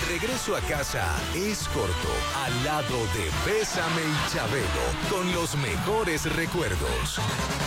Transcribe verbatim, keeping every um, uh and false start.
regreso a casa es corto, al lado de Bésame y Chabelo, con los mejores recuerdos.